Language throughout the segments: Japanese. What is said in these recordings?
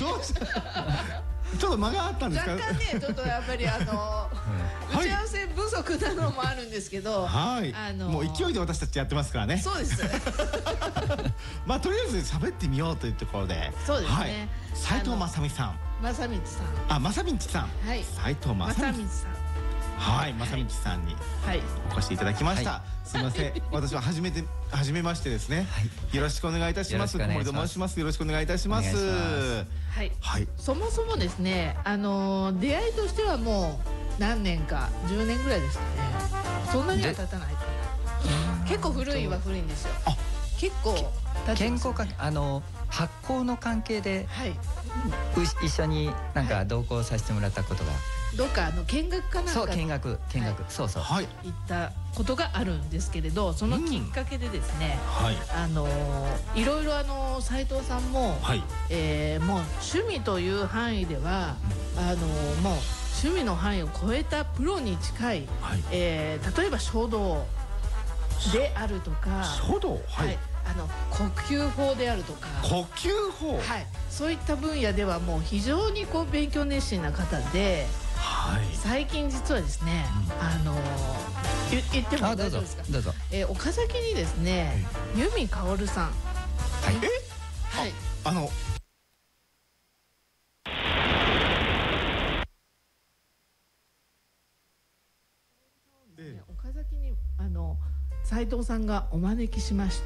どうした？ちょっと間があったんですか？ 若干ね、ちょっとやっぱり打ち合わせ不足なのもあるんですけど、 はい、もう勢いで私たちやってますからね。 そうです。 まあとりあえず喋ってみようというところで、 そうですね。 斉藤正美さん、 正道さん、 あ、正道さん、 はい、 斉藤正道さん、はい、正道さんにお越しいただきました。すみません、私は初めましてですね。よろしくお願いいたします。小森と申します。よろしくお願いいたします。 はい、そもそもですね、出会いとしてはもう何年か、10年ぐらいですかね。そんなには経たないかな。結構古いは古いんですよ。結構健康関係、発酵の関係で一緒になんか同行させてもらったことが、 どっか見学かなんか、 そう、見学、そうそう、 行ったことがあるんですけれど、そのきっかけでですね、いろいろ斉藤さんももう趣味という範囲ではもう趣味の範囲を超えたプロに近い、例えば書道であるとか、 書道、 呼吸法であるとか、 呼吸法、 そういった分野ではもう非常に勉強熱心な方で、最近実はですね、言っても大丈夫ですか？ どうぞ。 岡崎にですね、由美かおるさん、岡崎に斉藤さんがお招きしまして、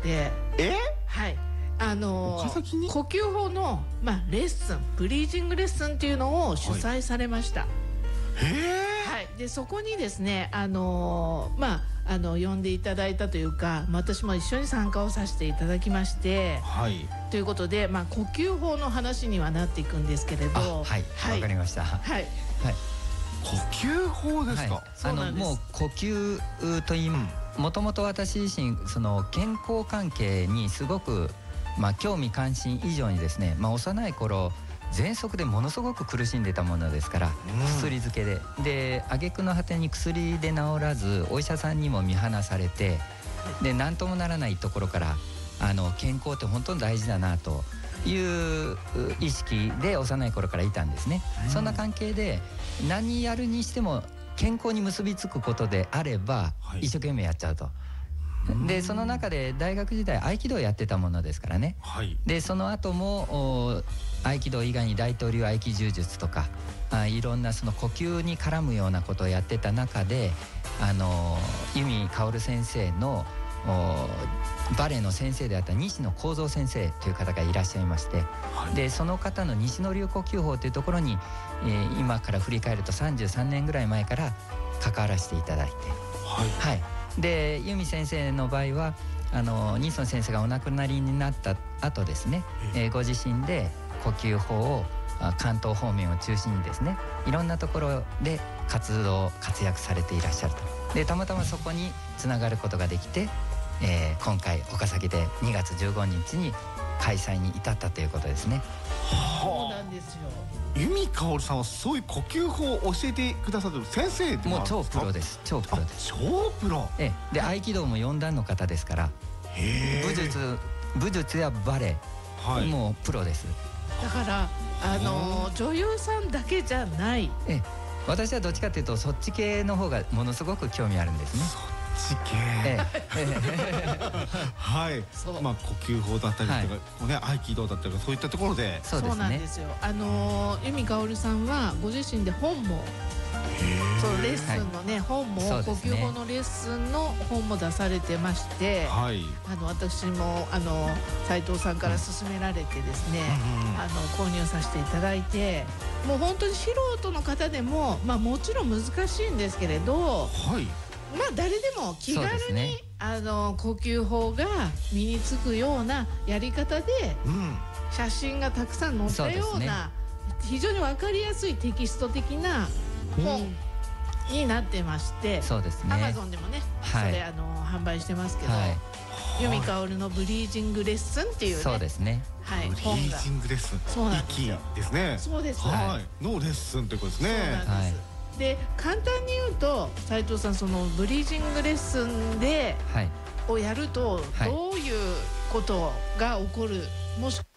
呼吸法のレッスン、ブリージングレッスンっていうのを主催されました。でそこにですね、呼んでいただいたというか、私も一緒に参加をさせていただきまして、ということで、呼吸法の話にはなっていくんですけれど、 わかりました。 呼吸法ですか？ もう呼吸といい、もともと私自身その健康関係にすごく興味関心以上にですね、幼い頃喘息でものすごく苦しんでたものですから、薬漬けで挙句の果てに薬で治らず、お医者さんにも見放されて、で何ともならないところから健康って本当に大事だなという意識で幼い頃からいたんですね。そんな関係で何やるにしても健康に結びつくことであれば一生懸命やっちゃうと。でその中で大学時代合気道をやってたものですからね、でその後も合気道以外に大東流合気柔術とかいろんなその呼吸に絡むようなことをやってた中で、由美かおる先生のバレエの先生であった西野幸三先生という方がいらっしゃいまして、でその方の西野流呼吸法というところに、今から振り返ると33年ぐらい前から関わらせていただいて、で由美先生の場合は西野先生がお亡くなりになった後ですね、ご自身で呼吸法を関東方面を中心にですね、いろんなところで活躍されていらっしゃると。でたまたまそこにつながることができて、今回岡崎で2月15日に開催に至ったということですね。 そうなんですよ。 由美かおるさんはそういう呼吸法を教えてくださってる先生でもあるんですか？ もう超プロです。超プロです。 超プロ。 で合気道も4段の方ですから、武術やバレエ、もうプロです。 だから女優さんだけじゃない。 私はどっちかというとそっち系の方がものすごく興味あるんですね。 そっち系。呼吸法だったりとか合気道だったりとか、そういったところで。 そうなんですよ。由美かおるさんはご自身で本も、そうレッスンのね本も、呼吸法のレッスンの本も出されてまして、私も斉藤さんから勧められてですね、購入させていただいて、もう本当に素人の方でももちろん難しいんですけれど、誰でも気軽に呼吸法が身につくようなやり方で、写真がたくさん載ったような非常に分かりやすいテキスト的な本になってまして、Amazon でもねそれ販売してますけど、由美かおるのブリージングレッスンっていうね、 ブリージングレッスン、息ですね。 そうです。 のレッスンということですね。 で簡単に言うと斉藤さん、そのブリージングレッスンでをやるとどういうことが起こる、もし